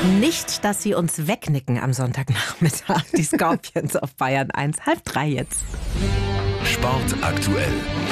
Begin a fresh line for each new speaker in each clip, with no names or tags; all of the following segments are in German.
Nicht, dass sie uns wegnicken am Sonntagnachmittag. Die Scorpions auf Bayern 1, 2:30 jetzt.
Sport aktuell.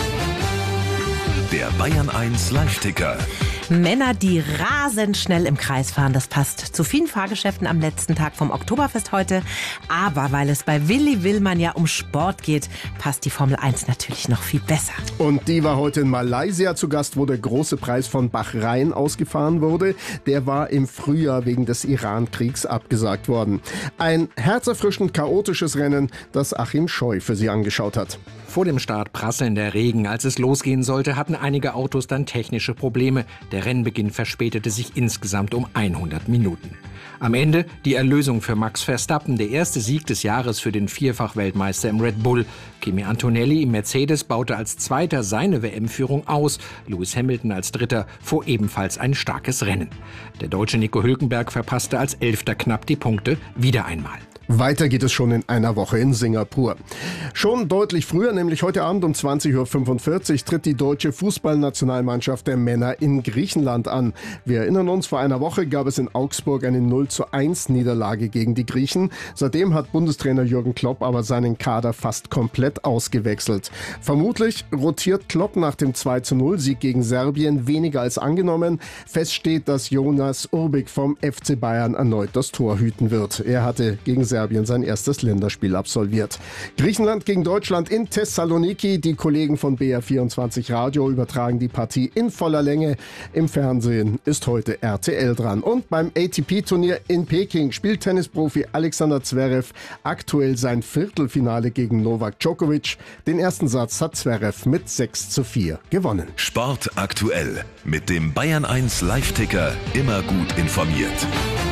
Der Bayern 1 Live-Ticker.
Männer, die rasend schnell im Kreis fahren, das passt zu vielen Fahrgeschäften am letzten Tag vom Oktoberfest heute. Aber weil es bei Willi Willmann ja um Sport geht, passt die Formel 1 natürlich noch viel besser.
Und die war heute in Malaysia zu Gast, wo der große Preis von Bahrain ausgefahren wurde. Der war im Frühjahr wegen des Iran-Kriegs abgesagt worden. Ein herzerfrischend chaotisches Rennen, das Achim Scheu für Sie angeschaut hat.
Vor dem Start prasselnder Regen. Als es losgehen sollte, hatten einige Autos dann technische Probleme. Der Rennbeginn verspätete sich insgesamt um 100 Minuten. Am Ende die Erlösung für Max Verstappen, der erste Sieg des Jahres für den Vierfach-Weltmeister im Red Bull. Kimi Antonelli im Mercedes baute als Zweiter seine WM-Führung aus. Lewis Hamilton als Dritter fuhr ebenfalls ein starkes Rennen. Der Deutsche Nico Hülkenberg verpasste als Elfter knapp die Punkte wieder einmal.
Weiter geht es schon in einer Woche in Singapur. Schon deutlich früher, nämlich heute Abend um 20.45 Uhr, tritt die deutsche Fußballnationalmannschaft der Männer in Griechenland an. Wir erinnern uns, vor einer Woche gab es in Augsburg eine 0:1 Niederlage gegen die Griechen. Seitdem hat Bundestrainer Jürgen Klopp aber seinen Kader fast komplett ausgewechselt. Vermutlich rotiert Klopp nach dem 2:0 Sieg gegen Serbien weniger als angenommen. Fest steht, dass Jonas Urbik vom FC Bayern erneut das Tor hüten wird. Er hatte gegen Serbien sein erstes Länderspiel absolviert. Griechenland gegen Deutschland in Thessaloniki. Die Kollegen von BR24 Radio übertragen die Partie in voller Länge. Im Fernsehen ist heute RTL dran. Und beim ATP-Turnier in Peking spielt Tennisprofi Alexander Zverev aktuell sein Viertelfinale gegen Novak Djokovic. Den ersten Satz hat Zverev mit 6:4 gewonnen.
Sport aktuell. Mit dem Bayern 1 Live-Ticker immer gut informiert.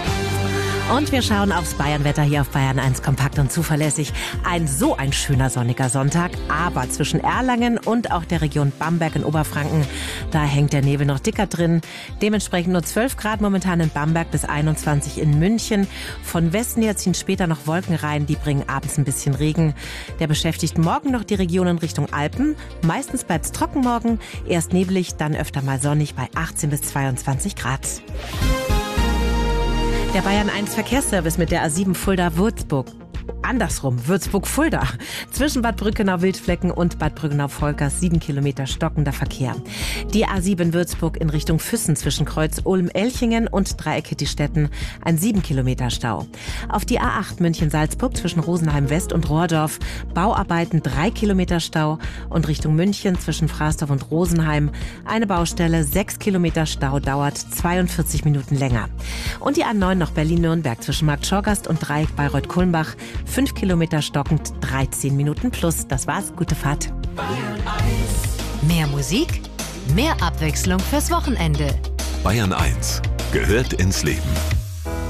Und wir schauen aufs Bayernwetter hier auf Bayern 1 kompakt und zuverlässig. Ein schöner sonniger Sonntag, aber zwischen Erlangen und auch der Region Bamberg in Oberfranken, da hängt der Nebel noch dicker drin. Dementsprechend nur 12 Grad momentan in Bamberg bis 21 in München. Von Westen her ziehen später noch Wolken rein, die bringen abends ein bisschen Regen. Der beschäftigt morgen noch die Regionen Richtung Alpen. Meistens bleibt es trocken morgen, erst neblig, dann öfter mal sonnig bei 18 bis 22 Grad. Der Bayern 1 Verkehrsservice mit der A7 Fulda-Würzburg. Andersrum, Würzburg-Fulda. Zwischen Bad Brückenau-Wildflecken und Bad Brückenau-Volkers 7 Kilometer stockender Verkehr. Die A7 Würzburg in Richtung Füssen zwischen Kreuz Ulm-Elchingen und Dreieck-Hittistetten ein 7 Kilometer Stau. Auf die A8 München-Salzburg zwischen Rosenheim-West und Rohrdorf Bauarbeiten 3 Kilometer Stau und Richtung München zwischen Frasdorf und Rosenheim eine Baustelle, 6 Kilometer Stau, dauert 42 Minuten länger. Und die A9 nach Berlin-Nürnberg zwischen Markt Schorgast und Dreieck Bayreuth-Kulmbach 5 Kilometer stockend, 13 Minuten plus. Das war's, gute Fahrt.
Mehr Musik, mehr Abwechslung fürs Wochenende.
Bayern 1 gehört ins Leben.